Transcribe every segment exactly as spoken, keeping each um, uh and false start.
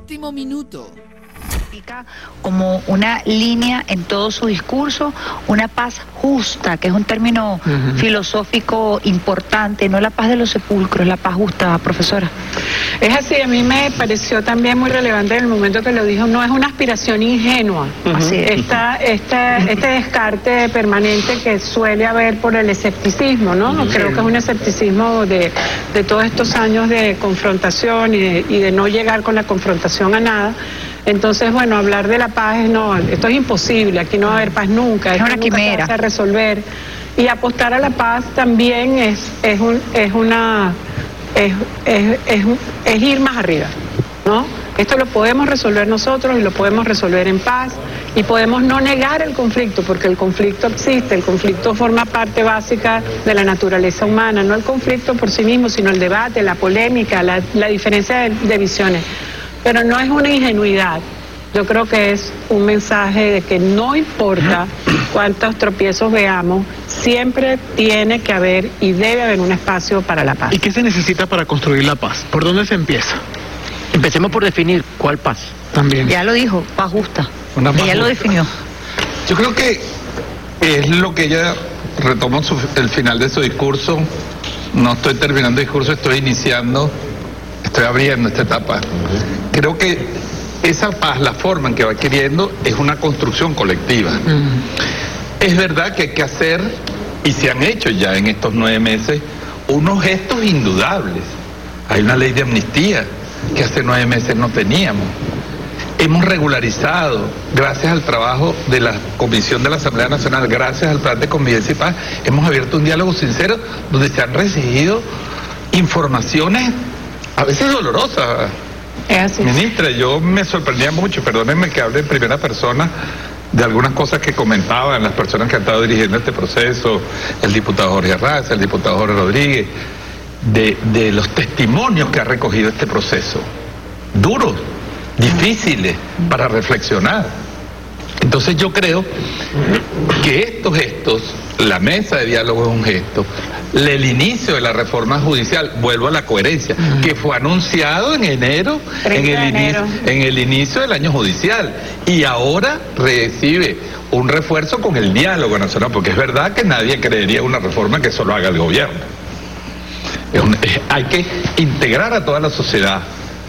Último minuto. Como una línea en todo su discurso, una paz justa, que es un término uh-huh. filosófico importante, no la paz de los sepulcros, la paz justa, profesora. Es así, a mí me pareció también muy relevante en el momento que lo dijo, no es una aspiración ingenua. Uh-huh. Así es. Esta, este, este descarte permanente que suele haber por el escepticismo, ¿no? Uh-huh. Creo que es un escepticismo de, de todos estos años de confrontación y de, y de no llegar con la confrontación a nada. Entonces, bueno, hablar de la paz es no, esto es imposible, aquí no va a haber paz nunca, es una quimera. Se va a resolver. Y apostar a la paz también es, es, un, es una, es, es, es, es ir más arriba, ¿no? Esto lo podemos resolver nosotros y lo podemos resolver en paz y podemos no negar el conflicto, porque el conflicto existe, el conflicto forma parte básica de la naturaleza humana, no el conflicto por sí mismo, sino el debate, la polémica, la, la diferencia de, de visiones. Pero no es una ingenuidad, yo creo que es un mensaje de que no importa cuántos tropiezos veamos, siempre tiene que haber y debe haber un espacio para la paz. ¿Y qué se necesita para construir la paz? ¿Por dónde se empieza? Empecemos por definir cuál paz. También. Ya lo dijo, paz justa. Una paz ella justa. Lo definió. Yo creo que es lo que ella retomó su, el final de su discurso. No estoy terminando el discurso, estoy iniciando. Estoy abriendo esta etapa. Creo que esa paz, la forma en que va adquiriendo, es una construcción colectiva. Mm. Es verdad que hay que hacer, y se han hecho ya en estos nueve meses, unos gestos indudables. Hay una ley de amnistía que hace nueve meses no teníamos. Hemos regularizado, gracias al trabajo de la Comisión de la Asamblea Nacional, gracias al Plan de Convivencia y Paz, hemos abierto un diálogo sincero donde se han recibido informaciones a veces dolorosa, ministra. Yo me sorprendía mucho, perdónenme que hable en primera persona de algunas cosas que comentaban las personas que han estado dirigiendo este proceso, el diputado Jorge Arraza, el diputado Jorge Rodríguez, de, de los testimonios que ha recogido este proceso, duros, difíciles para reflexionar. Entonces yo creo que estos gestos, la mesa de diálogo es un gesto, el inicio de la reforma judicial, vuelvo a la coherencia, uh-huh. que fue anunciado en enero, en el, enero. Inicio, en el inicio del año judicial, y ahora recibe un refuerzo con el diálogo nacional, porque es verdad que nadie creería una reforma que solo haga el gobierno. Es un, es, hay que integrar a toda la sociedad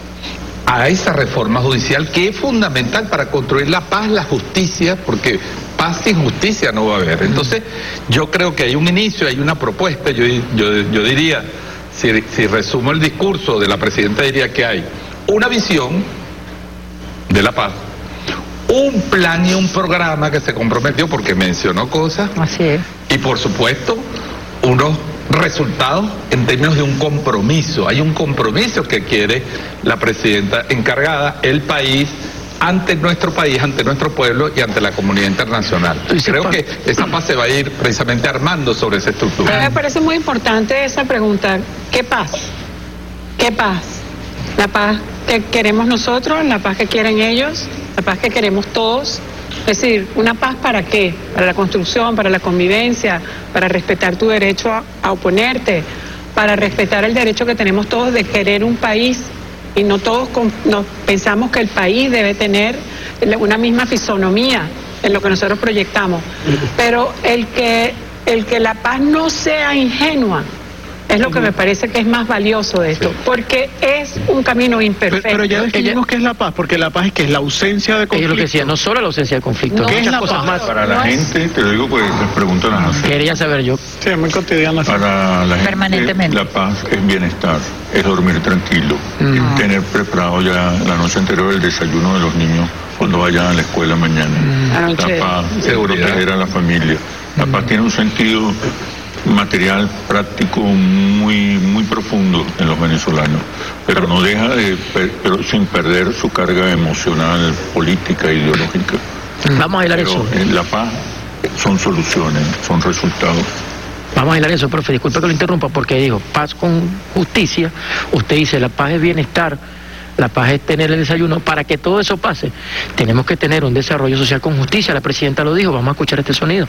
a esa reforma judicial que es fundamental para construir la paz, la justicia, porque paz sin justicia no va a haber. Entonces, yo creo que hay un inicio, hay una propuesta. Yo, yo, yo diría, si, si resumo el discurso de la presidenta, diría que hay una visión de la paz, un plan y un programa que se comprometió porque mencionó cosas. Así es. Y por supuesto, unos resultados en términos de un compromiso. Hay un compromiso que quiere la presidenta encargada, el país, ante nuestro país, ante nuestro pueblo y ante la comunidad internacional. Creo que esa paz se va a ir precisamente armando sobre esa estructura. Me parece muy importante esa pregunta. ¿Qué paz? ¿Qué paz? ¿La paz que queremos nosotros? ¿La paz que quieren ellos? ¿La paz que queremos todos? Es decir, ¿una paz para qué? Para la construcción, para la convivencia, para respetar tu derecho a, a oponerte, para respetar el derecho que tenemos todos de querer un país, y no todos con, nos pensamos que el país debe tener una misma fisonomía en lo que nosotros proyectamos. Pero el que, el que la paz no sea ingenua es lo que me parece que es más valioso de esto, porque es un camino imperfecto. Pero, pero ya definimos qué es la paz, porque la paz es que es la ausencia de conflicto. Es lo que decía, no solo la ausencia de conflicto, no, ¿qué es la cosas paz? Más. Para la no gente, es... te lo digo porque les preguntan a nosotros. Quería saber yo. Sí, es muy cotidiana. Para la gente, permanentemente. La paz es bienestar, es dormir tranquilo, Mm. tener preparado ya la noche anterior el desayuno de los niños cuando vayan a la escuela mañana. Mm. La paz es proteger a la familia. La paz tiene un sentido material, práctico, muy muy profundo en los venezolanos, pero no deja de, pero sin perder su carga emocional, política, ideológica. Vamos a hilar eso. La paz son soluciones, son resultados. Vamos a hilar eso, profe, disculpe que lo interrumpa, porque dijo paz con justicia. Usted dice la paz es bienestar, la paz es tener el desayuno. Para que todo eso pase, tenemos que tener un desarrollo social con justicia. La presidenta lo dijo, vamos a escuchar este sonido.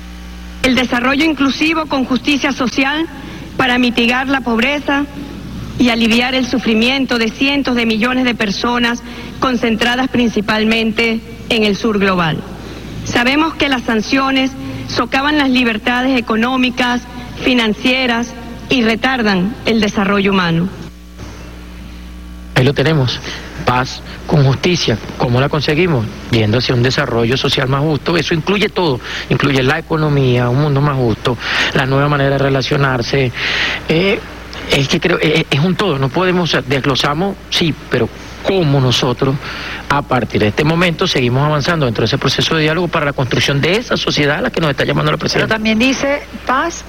El desarrollo inclusivo con justicia social para mitigar la pobreza, y aliviar el sufrimiento de cientos de millones de personas concentradas principalmente en el sur global. Sabemos que las sanciones socavan las libertades económicas, financieras y retardan el desarrollo humano. Ahí lo tenemos, paz con justicia. ¿Cómo la conseguimos? Yendo hacia un desarrollo social más justo. Eso incluye todo, incluye la economía, un mundo más justo, la nueva manera de relacionarse. Eh, es que creo, eh, es un todo, no podemos, desglosamos, sí, pero cómo nosotros, a partir de este momento, seguimos avanzando dentro de ese proceso de diálogo para la construcción de esa sociedad a la que nos está llamando la presidenta. Pero también dice paz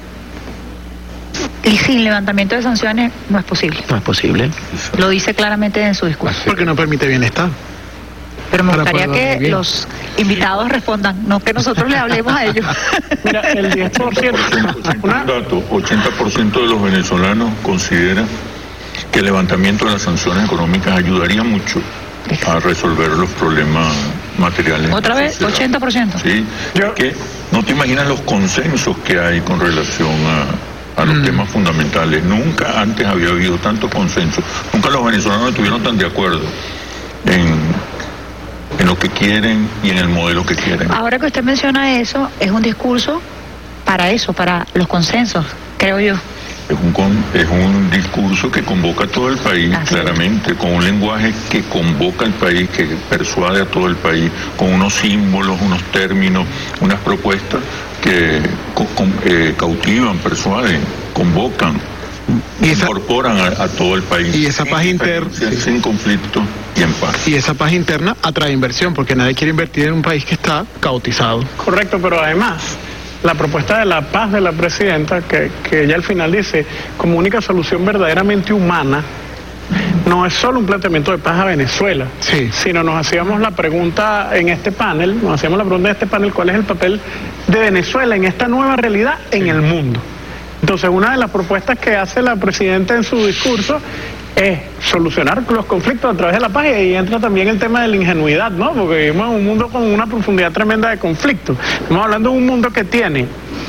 y sin levantamiento de sanciones no es posible. No es posible. Lo dice claramente en su discurso. Porque no permite bienestar. Pero me Para gustaría poder dormir que bien. los invitados respondan, no que nosotros le hablemos a ellos. Mira, el diez por ciento. Un dato, ochenta por ciento de los venezolanos considera que el levantamiento de las sanciones económicas ayudaría mucho a resolver los problemas materiales. Otra de la vez, sociedad. ochenta por ciento. Sí, Yo- que no te imaginas los consensos que hay con relación a, a los Mm. temas fundamentales. Nunca antes había habido tanto consenso. Nunca los venezolanos estuvieron tan de acuerdo en, en lo que quieren y en el modelo que quieren. Ahora que usted menciona eso, es un discurso para eso, para los consensos, creo yo. Es un, con- es un discurso que convoca a todo el país, Así es. claramente, con un lenguaje que convoca al país, que persuade a todo el país, con unos símbolos, unos términos, unas propuestas que co- con- eh, cautivan, persuaden, convocan, Y esa, incorporan a, a todo el país. y esa paz inter- Sin- Sin conflicto y en paz. y esa paz interna atrae inversión, porque nadie quiere invertir en un país que está caotizado. Correcto, pero además, la propuesta de la paz de la presidenta, que, que ella al final dice, como única solución verdaderamente humana, no es solo un planteamiento de paz a Venezuela, Sí. sino nos hacíamos la pregunta en este panel, nos hacíamos la pregunta en este panel, ¿cuál es el papel de Venezuela en esta nueva realidad en el mundo? Entonces, una de las propuestas que hace la presidenta en su discurso es solucionar los conflictos a través de la paz, y ahí entra también el tema de la ingenuidad, ¿no? Porque vivimos en un mundo con una profundidad tremenda de conflictos. Estamos hablando de un mundo que tiene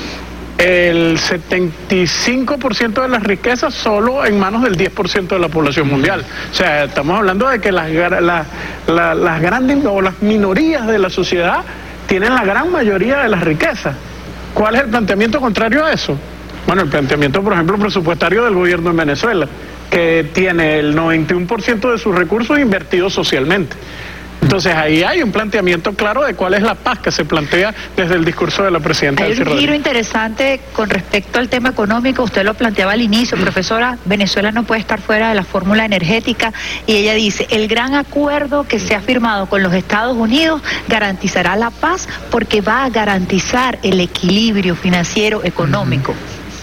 el setenta y cinco por ciento de las riquezas solo en manos del diez por ciento de la población mundial. O sea, estamos hablando de que las, gra- la- la- las grandes o las minorías de la sociedad tienen la gran mayoría de las riquezas. ¿Cuál es el planteamiento contrario a eso? Bueno, el planteamiento, por ejemplo, presupuestario del gobierno en Venezuela, que tiene el noventa y uno por ciento de sus recursos invertidos socialmente. Entonces ahí hay un planteamiento claro de cuál es la paz que se plantea desde el discurso de la presidenta Hay Delcy un giro Rodríguez. interesante con respecto al tema económico, usted lo planteaba al inicio, profesora, Venezuela no puede estar fuera de la fórmula energética, y ella dice, el gran acuerdo que se ha firmado con los Estados Unidos garantizará la paz porque va a garantizar el equilibrio financiero económico.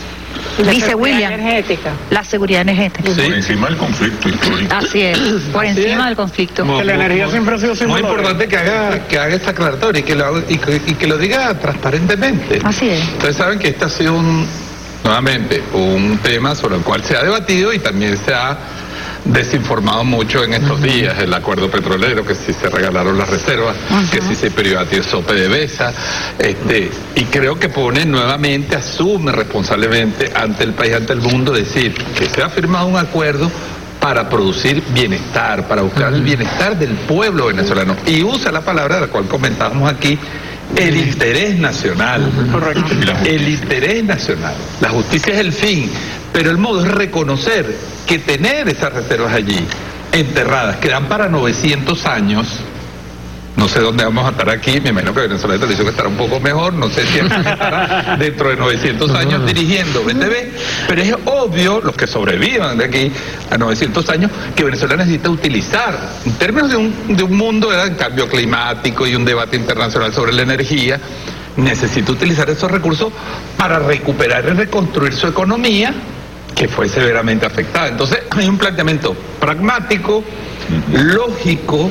La Dice seguridad William, energética. la seguridad energética. Por encima del conflicto histórico. Así es, por Así encima es. del conflicto. Muy- Que la energía muy- siempre ha sido Muy símbolo de- importante que haga, que haga esta aclaratoria y que, lo, haga- y, que, y que lo diga transparentemente. Así es. Ustedes saben que este ha sido un, nuevamente, un tema sobre el cual se ha debatido y también se ha desinformado mucho en estos días. El acuerdo petrolero, que si se regalaron las reservas, que si se privatizó PDVSA, este, y creo que pone nuevamente, asume responsablemente ante el país, ante el mundo, decir que se ha firmado un acuerdo para producir bienestar, para buscar el bienestar del pueblo venezolano, y usa la palabra de la cual comentábamos aquí, el interés nacional. Correcto. El interés nacional. La justicia es el fin, pero el modo es reconocer que tener esas reservas allí, enterradas, que dan para novecientos años. No sé dónde vamos a estar aquí, me imagino que Venezuela de Televisión estará un poco mejor, no sé si estará dentro de novecientos años dirigiendo B T V, pero es obvio, los que sobrevivan de aquí a novecientos años, que Venezuela necesita utilizar, en términos de un, de un mundo de cambio climático y un debate internacional sobre la energía, necesita utilizar esos recursos para recuperar y reconstruir su economía, que fue severamente afectada. Entonces, hay un planteamiento pragmático, lógico,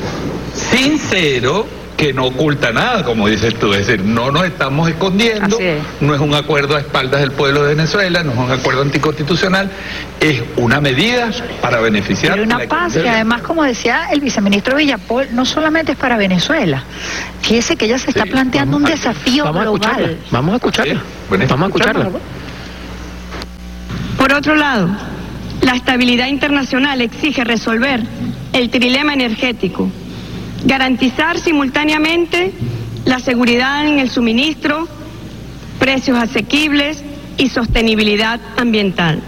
sincero, que no oculta nada, como dices tú, es decir, no nos estamos escondiendo, Así es. no es un acuerdo a espaldas del pueblo de Venezuela, no es un acuerdo anticonstitucional, es una medida para beneficiar Pero una la paz que economía. además, como decía el viceministro Villapol, no solamente es para Venezuela. Fíjese que ella se está Sí, planteando un vamos a- desafío Vamos a escucharla, global. vamos a escucharla, Sí, bueno, vamos a escucharla. escucharla, Por otro lado, La estabilidad internacional exige resolver el trilema energético, garantizar simultáneamente la seguridad en el suministro, precios asequibles y sostenibilidad ambiental.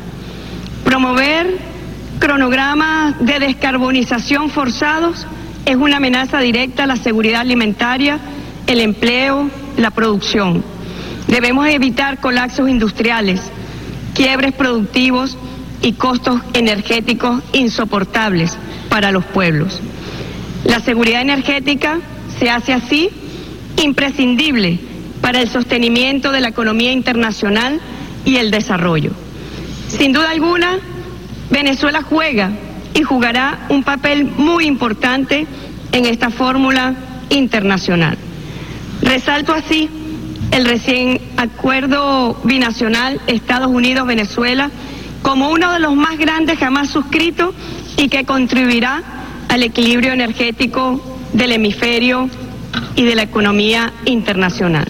Promover cronogramas de descarbonización forzados es una amenaza directa a la seguridad alimentaria, el empleo, la producción. Debemos evitar colapsos industriales, quiebres productivos y costos energéticos insoportables para los pueblos. La seguridad energética se hace así imprescindible para el sostenimiento de la economía internacional y el desarrollo. Sin duda alguna, Venezuela juega y jugará un papel muy importante en esta fórmula internacional. Resalto así el recién acuerdo binacional Estados Unidos-Venezuela como uno de los más grandes jamás suscritos y que contribuirá al equilibrio energético del hemisferio y de la economía internacional.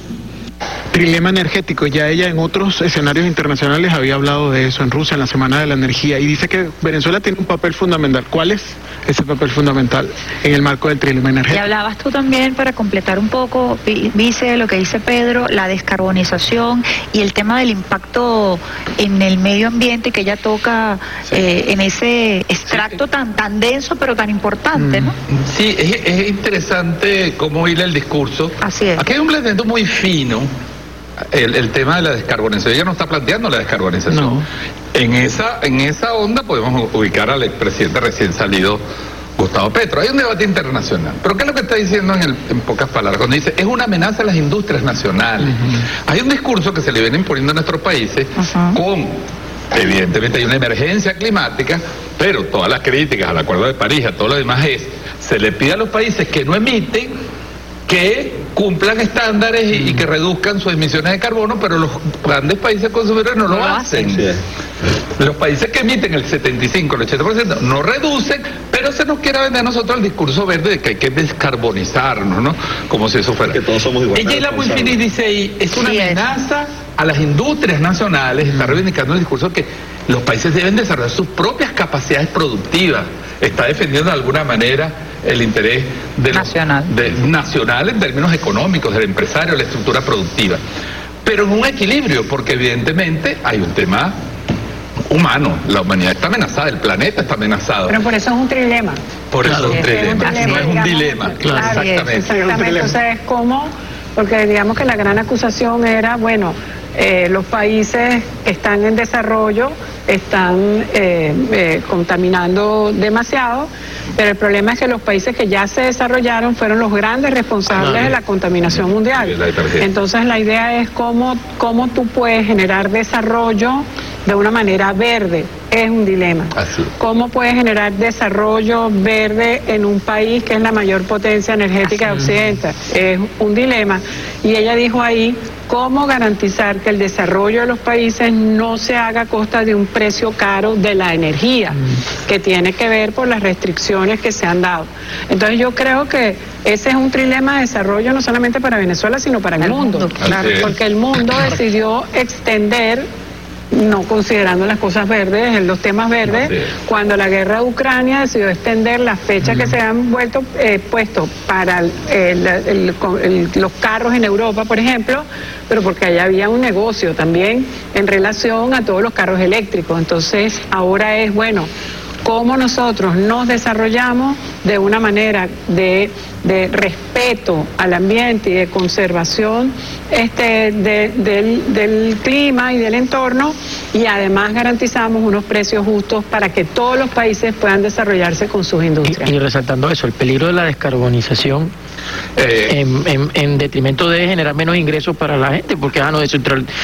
Trilema energético, ya ella en otros escenarios internacionales había hablado de eso, en Rusia, en la Semana de la Energía, y dice que Venezuela tiene un papel fundamental. ¿Cuál es ese papel fundamental en el marco del trilema energético? Y hablabas tú también, para completar un poco, dice lo que dice Pedro, la descarbonización y el tema del impacto en el medio ambiente que ella toca, sí. eh, en ese extracto sí. tan, tan denso pero tan importante, mm. ¿no? Sí, es, es interesante cómo hila el discurso. Así es. Aquí hay un planteamiento muy fino. El, el tema de la descarbonización, ella no está planteando la descarbonización. No. En esa, en esa onda podemos ubicar al expresidente recién salido, Gustavo Petro. Hay un debate internacional. Pero ¿qué es lo que está diciendo en, el, en pocas palabras? Cuando dice, es una amenaza a las industrias nacionales. Uh-huh. Hay un discurso que se le viene imponiendo a nuestros países uh-huh. con, evidentemente hay una emergencia climática, pero todas las críticas al Acuerdo de París, a todo lo demás es, se le pide a los países que no emiten, que cumplan estándares y, y que reduzcan sus emisiones de carbono, pero los grandes países consumidores no, no lo hacen. hacen. Sí. Los países que emiten el setenta y cinco, el ochenta por ciento no reducen, pero se nos quiere vender a nosotros el discurso verde de que hay que descarbonizarnos, ¿no? Como si eso fuera. Que todos somos iguales. Ella y la Winfini dice ahí, es una sí, amenaza es. a las industrias nacionales, está reivindicando el discurso que los países deben desarrollar sus propias capacidades productivas, está defendiendo de alguna manera el interés de nacional. Los, de, nacional en términos económicos, del empresario, la estructura productiva. Pero en un equilibrio, porque evidentemente hay un tema humano, la humanidad está amenazada, el planeta está amenazado. Pero por eso es un trilema. Por eso claro. es un trilema, es un trilema no es un digamos, dilema. Claro, exactamente. Exactamente, o sea, es como, porque digamos que la gran acusación era, bueno, eh, los países que están en desarrollo están eh, eh, contaminando demasiado, pero el problema es que los países que ya se desarrollaron fueron los grandes responsables ah, de la contaminación mundial. Entonces la idea es cómo, cómo tú puedes generar desarrollo de una manera verde. Es un dilema. Así. ¿Cómo puedes generar desarrollo verde en un país que es la mayor potencia energética de Occidente? Es un dilema. Y ella dijo ahí, ¿cómo garantizar que el desarrollo de los países no se haga a costa de un precio caro de la energía, que tiene que ver por las restricciones que se han dado? Entonces yo creo que ese es un trilema de desarrollo no solamente para Venezuela, sino para el, el mundo. mundo. Claro, porque el mundo decidió extender, no considerando las cosas verdes, los temas verdes, cuando la guerra de Ucrania decidió extender las fechas mm. que se han vuelto eh, puesto para el, el, el, el, los carros en Europa, por ejemplo, pero porque allá había un negocio también en relación a todos los carros eléctricos. Entonces ahora es, bueno, cómo nosotros nos desarrollamos de una manera de, de respeto al ambiente y de conservación este, de, del, del clima y del entorno, y además garantizamos unos precios justos para que todos los países puedan desarrollarse con sus industrias. Y, y resaltando eso, el peligro de la descarbonización eh, en, en, en detrimento de generar menos ingresos para la gente, porque ah, no, eso,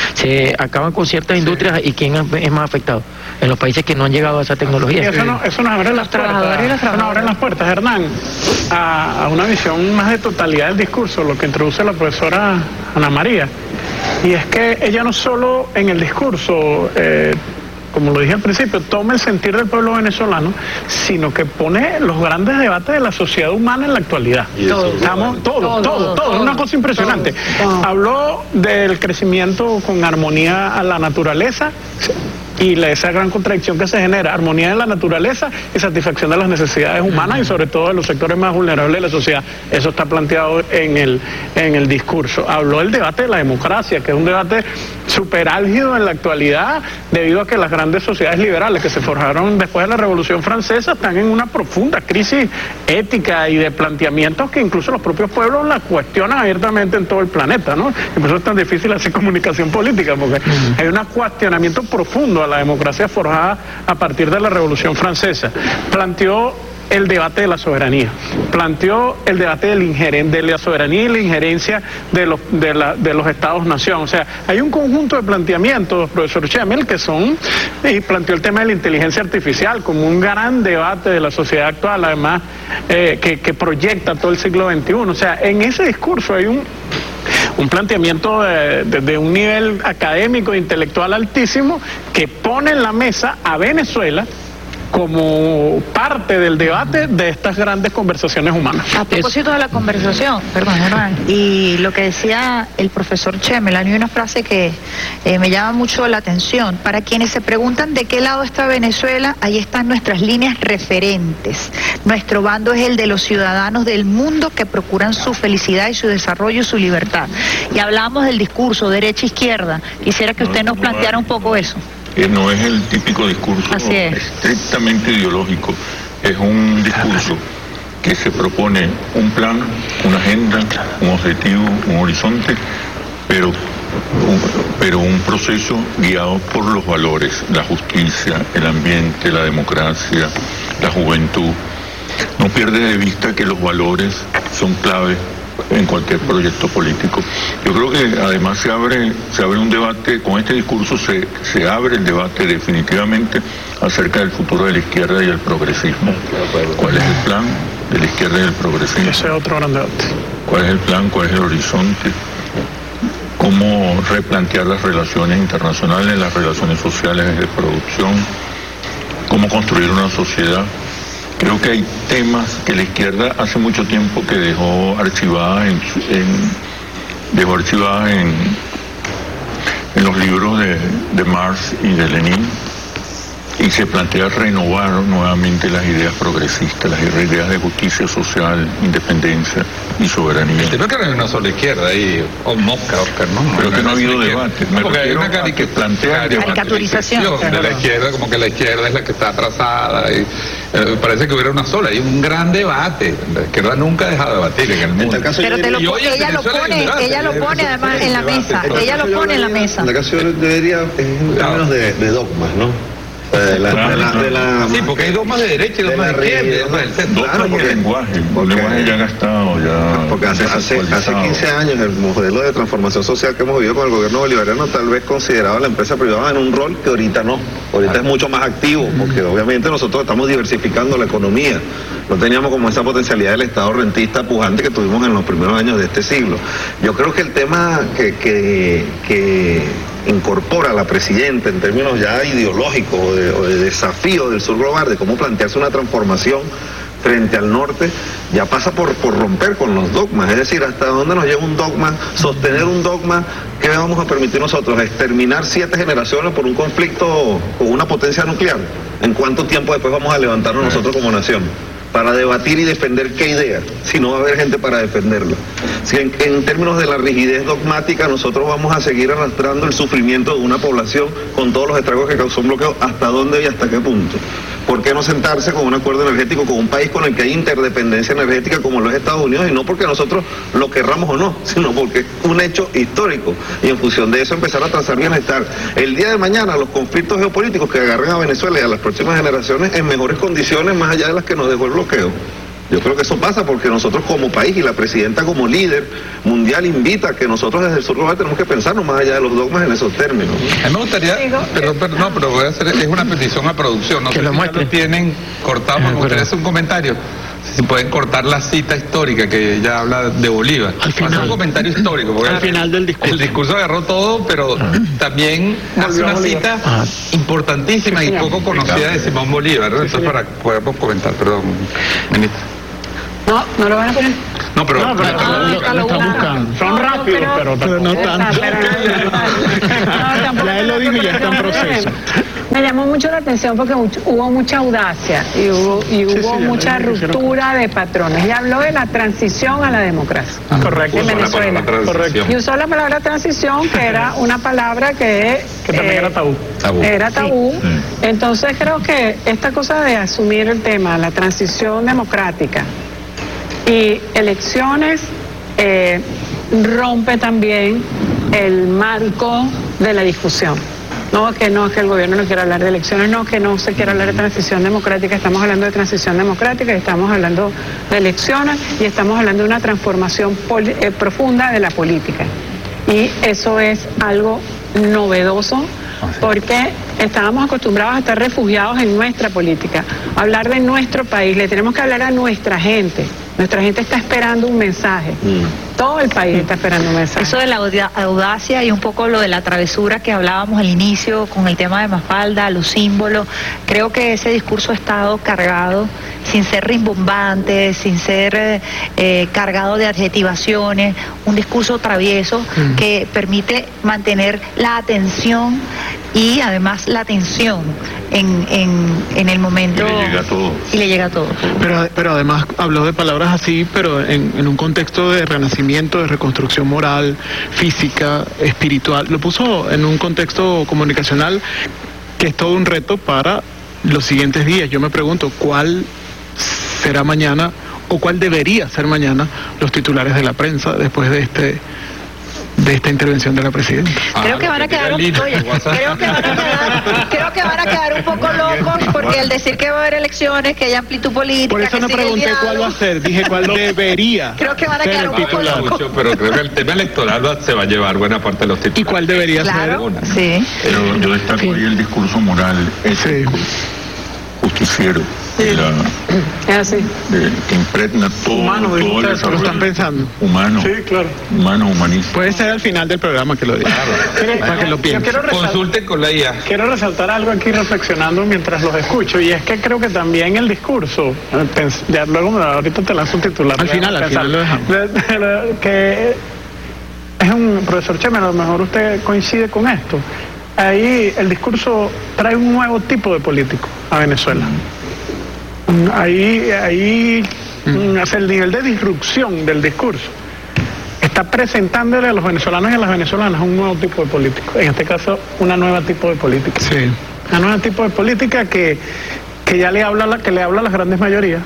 se acaban con ciertas industrias. Sí. ¿Y quién es más afectado? En los países que no han llegado a esa tecnología. Y eso, no, eso nos abre las puertas, eso nos abre las puertas, Hernán, a, a una visión más de totalidad del discurso, lo que introduce la profesora Ana María. Y es que ella no solo en el discurso, eh, como lo dije al principio, toma el sentir del pueblo venezolano, sino que pone los grandes debates de la sociedad humana en la actualidad. Todo, Estamos, todo, todo, todo, todo, es una cosa impresionante. Todo, todo. Habló del crecimiento con armonía a la naturaleza. y la, esa gran contradicción que se genera, armonía en la naturaleza y satisfacción de las necesidades humanas y sobre todo de los sectores más vulnerables de la sociedad. Eso está planteado en el, en el discurso. Habló del debate de la democracia, que es un debate súper álgido en la actualidad, debido a que las grandes sociedades liberales que se forjaron después de la Revolución Francesa están en una profunda crisis ética y de planteamientos que incluso los propios pueblos la cuestionan abiertamente en todo el planeta, ¿no? Y por eso es tan difícil hacer comunicación política, porque uh-huh. hay un cuestionamiento profundo a la democracia forjada a partir de la Revolución Francesa. Planteó el debate de la soberanía, planteó el debate del ingeren, de la soberanía y la injerencia de los, de la, de los estados-nación. O sea, hay un conjunto de planteamientos, profesor Chemel, que son, y planteó el tema de la inteligencia artificial como un gran debate de la sociedad actual, además, eh, que, que proyecta todo el siglo veintiuno. O sea, en ese discurso hay un un planteamiento de, de, de un nivel académico e intelectual altísimo que pone en la mesa a Venezuela como parte del debate de estas grandes conversaciones humanas. A propósito de la conversación, perdón, Hernán, y lo que decía el profesor Chemel, hay una frase que eh, me llama mucho la atención. Para quienes se preguntan de qué lado está Venezuela, ahí están nuestras líneas referentes. Nuestro bando es el de los ciudadanos del mundo que procuran su felicidad y su desarrollo y su libertad. Y hablamos del discurso derecha-izquierda. Quisiera que usted nos planteara un poco eso. Eh, no es el típico discurso estrictamente ideológico, es un discurso que se propone un plan, una agenda, un objetivo, un horizonte, pero un, pero un proceso guiado por los valores, la justicia, el ambiente, la democracia, la juventud. No pierde de vista que los valores son claves en cualquier proyecto político. Yo creo que además se abre se abre un debate, con este discurso se, se abre el debate definitivamente acerca del futuro de la izquierda y el progresismo. ¿Cuál es el plan de la izquierda y el progresismo? Ese es otro gran debate. ¿Cuál es el plan? ¿Cuál es el horizonte? ¿Cómo replantear las relaciones internacionales, las relaciones sociales de producción? ¿Cómo construir una sociedad? Creo que hay temas que la izquierda hace mucho tiempo que dejó archivadas en, en dejó archivadas en, en los libros de, de Marx y de Lenin, y se plantea renovar nuevamente las ideas progresistas, las ideas de justicia social, independencia y soberanía. Creo que no hay una sola izquierda ahí, o mosca, Oscar, ¿no? Pero que no ha habido debate. No, porque hay una caric que plantea caricaturización de la izquierda, como que la izquierda es la que está atrasada, y eh, parece que hubiera una sola. Hay un gran debate. La izquierda nunca ha dejado de debatir en el mundo. Pero te lo pone, ella lo pone, ella lo pone además en la mesa, ella lo pone en la mesa. En la caso yo debería, en términos de, de dogmas, ¿no? De la, de la, de la, sí, porque hay dogmas de derecha y dogmas de, de izquierda, dogmas del centro. Claro, porque, el lenguaje, el lenguaje ya ha gastado, ya. Porque hace, hace, hace quince años el modelo de transformación social que hemos vivido con el gobierno bolivariano tal vez consideraba a la empresa privada en un rol que ahorita no. Ahorita es mucho más activo, porque obviamente nosotros estamos diversificando la economía. No teníamos como esa potencialidad del Estado rentista pujante que tuvimos en los primeros años de este siglo. Yo creo que el tema que, que, que incorpora la presidenta en términos ya ideológicos o de, o de desafío del sur global, de cómo plantearse una transformación frente al norte, ya pasa por, por romper con los dogmas, es decir, hasta dónde nos lleva un dogma, sostener un dogma, ¿qué vamos a permitir nosotros? ¿Exterminar siete generaciones por un conflicto con una potencia nuclear? ¿En cuánto tiempo después vamos a levantarnos nosotros como nación para debatir y defender qué idea, si no va a haber gente para defenderla? Si en, en términos de la rigidez dogmática nosotros vamos a seguir arrastrando el sufrimiento de una población con todos los estragos que causó un bloqueo, ¿hasta dónde y hasta qué punto? ¿Por qué no sentarse con un acuerdo energético con un país con el que hay interdependencia energética como los Estados Unidos? Y no porque nosotros lo querramos o no, sino porque es un hecho histórico. Y en función de eso empezar a trazar bienestar. El día de mañana los conflictos geopolíticos que agarren a Venezuela y a las próximas generaciones en mejores condiciones más allá de las que nos dejó el bloqueo. Yo creo que eso pasa porque nosotros como país y la presidenta como líder mundial invita a que nosotros desde el sur global tenemos que pensarnos más allá de los dogmas en esos términos. A mí me gustaría, pero, pero no, pero voy a hacer, es una petición a producción, no sé si lo, ya lo tienen cortado, me gustaría hacer un comentario. Si pueden cortar la cita histórica que ella habla de Bolívar. Al final. Hacer un comentario histórico. Porque al final del discurso. El discurso agarró todo, pero también hace una cita ah. importantísima y poco conocida de Simón Bolívar, ¿no? Entonces, para podemos comentar, perdón, ministro. No, no lo van a poner. No, pero, no, pero no, lo, lo, lo está buscando. Son rápidos, pero, pero no tanto. Ya él lo dijo y ya está en proceso. Me llamó mucho la atención porque mucho, hubo mucha audacia y hubo, y Sí, hubo sí, mucha ya lo ruptura de patrones. Y habló de la transición a la democracia. Ah, correcto. En Venezuela. Correcto. Y usó la palabra transición, que era una palabra que, Que también eh, era tabú. Tabú. Era tabú. Sí. Entonces creo que esta cosa de asumir el tema, la transición democrática y elecciones, eh, rompe también el marco de la discusión. No, que no, que el gobierno no quiere hablar de elecciones, no, que no se quiere hablar de transición democrática, estamos hablando de transición democrática, estamos hablando de elecciones y estamos hablando de una transformación poli- eh, profunda de la política. Y eso es algo novedoso porque estábamos acostumbrados a estar refugiados en nuestra política, a hablar de nuestro país, le tenemos que hablar a nuestra gente. Nuestra gente está esperando un mensaje. Mm. Todo el país está esperando un mensaje. Eso de la auda- audacia y un poco lo de la travesura que hablábamos al inicio con el tema de Mafalda, los símbolos, creo que ese discurso ha estado cargado, sin ser rimbombante, sin ser eh, eh, cargado de adjetivaciones, un discurso travieso mm. que permite mantener la atención y además la atención en, en, en el momento. Y le llega a todo. Y le llega a todo. Pero, pero además habló de palabras así, pero en, en un contexto de renacimiento, de reconstrucción moral, física, espiritual. Lo puso en un contexto comunicacional que es todo un reto para los siguientes días. Yo me pregunto, ¿cuál será mañana o cuál debería ser mañana los titulares de la prensa después de este de esta intervención de la presidenta? Creo que van a quedar un, oye, creo que van a quedar, creo que van a quedar un poco locos porque al decir que va a haber elecciones, que hay amplitud política, por eso que no sigue el pregunté diálogo, cuál va a ser, dije cuál debería. Creo que van a ser quedar el un poco titular. locos. Mucho, pero creo que el tema electoral va- se va a llevar buena parte de los titulares. ¿Y cuál debería Claro, ser? sí. Pero yo destaco ahí el discurso moral, ético, justiciero, de la, Es así. de- que impregna todo, Humano, dijo todo el usted, desarrollo lo están pensando. humano, Sí, claro. humano, humanista. Puede ser al final del programa que lo diga. Para que lo Yo piense. quiero resaltar, Consulten con la I A. quiero resaltar algo aquí reflexionando mientras los escucho, y es que creo que también el discurso, eh, pens- ya luego me- ahorita te lanzo un titular. Al final, al Pensar, final lo dejamos. de- de lo que es un profesor Cheme, a lo mejor usted coincide con esto. Ahí el discurso trae un nuevo tipo de político a Venezuela. Ahí, ahí mm. hace el nivel de disrupción del discurso. Está presentándole a los venezolanos y a las venezolanas un nuevo tipo de político. En este caso, una nueva tipo de política. Sí. Una nueva tipo de política que, que ya le habla, a la- que le habla a las grandes mayorías.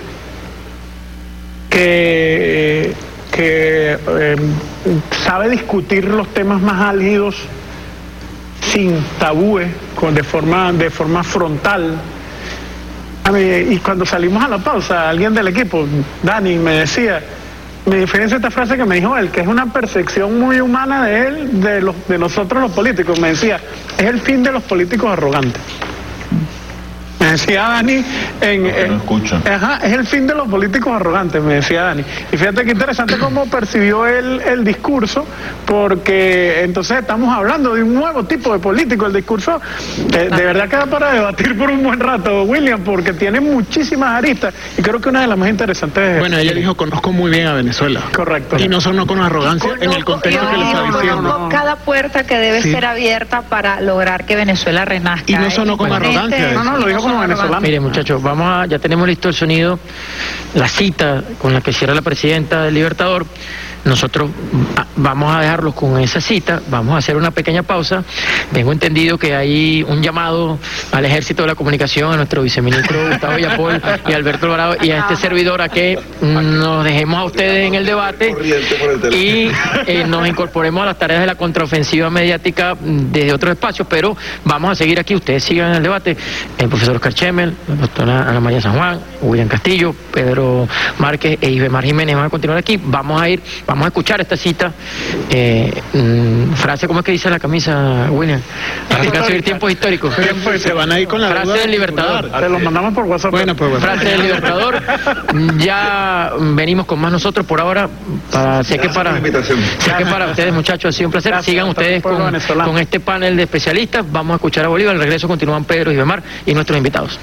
Que, que eh, sabe discutir los temas más álgidos sin tabúes, con, de forma, de forma frontal. A mí, y cuando salimos a la pausa, alguien del equipo, Dani, me decía, me diferencia esta frase que me dijo él, que es una percepción muy humana de él, de, los, de nosotros los políticos. Me decía, es el fin de los políticos arrogantes. Me decía Dani, en, Los que no en- escuchan. ajá, es el fin de los políticos arrogantes, me decía Dani. Y fíjate qué interesante cómo percibió él el discurso, porque entonces estamos hablando de un nuevo tipo de político. El discurso eh, de verdad queda para debatir por un buen rato, William, porque tiene muchísimas aristas y creo que una de las más interesantes es... Bueno, ella dijo, conozco muy bien a Venezuela. Correcto. Y no sonó con arrogancia en el contexto Conozco- que le yo está conozco diciendo. cada puerta que debe Sí. ser abierta para lograr que Venezuela renazca. Y no sonó con Imponente, arrogancia. No, no, lo y dijo sonó como arrogante. venezolano. Mire, muchachos, vamos a, ya tenemos listo el sonido, la cita con la que cierra la presidenta del Libertador. Nosotros ah, vamos a dejarlos con esa cita, vamos a hacer una pequeña pausa. Tengo entendido que hay un llamado al Ejército de la Comunicación, a nuestro viceministro Gustavo Villapol y Alberto Alvarado y a este servidor a que mm, nos dejemos a ustedes en el debate y eh, nos incorporemos a las tareas de la contraofensiva mediática mm, desde otros espacios, pero vamos a seguir aquí, ustedes sigan en el debate. El profesor Oscar Chemel, la doctora Ana María San Juan, William Castillo, Pedro Márquez e Ibemar Jiménez van a continuar aquí. Vamos a ir, vamos a escuchar esta cita. Eh, mm, frase, ¿cómo es que dice la camisa, William? Aplica a seguir tiempos históricos. Se van a ir con la Frase deuda del Libertador. titular. Te lo mandamos por WhatsApp. Bueno, pues bueno. Frase del Libertador. Ya venimos con más nosotros por ahora. Para, sé, que para, sé que para ustedes, muchachos, ha sido un placer. Gracias, Sigan a todo el ustedes pueblo con, venezolano. con este panel de especialistas. Vamos a escuchar a Bolívar. Al regreso continúan Pedro y Ibemar y nuestros invitados.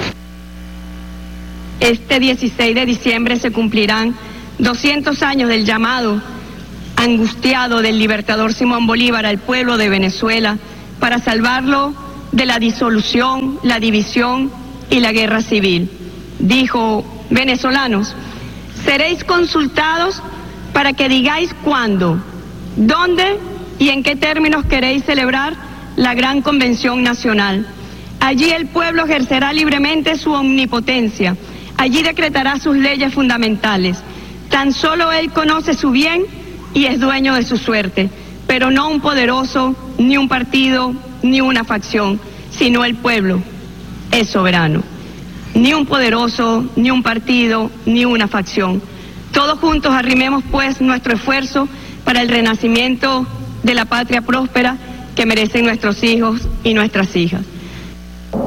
Este dieciséis de diciembre se cumplirán doscientos años del llamado angustiado del libertador Simón Bolívar al pueblo de Venezuela para salvarlo de la disolución, la división y la guerra civil. Dijo: venezolanos, seréis consultados para que digáis cuándo, dónde y en qué términos queréis celebrar la gran convención nacional. Allí el pueblo ejercerá libremente su omnipotencia, allí decretará sus leyes fundamentales. Tan solo él conoce su bien y es dueño de su suerte, pero no un poderoso, ni un partido, ni una facción, sino el pueblo es soberano. Ni un poderoso, ni un partido, ni una facción. Todos juntos arrimemos pues nuestro esfuerzo para el renacimiento de la patria próspera que merecen nuestros hijos y nuestras hijas.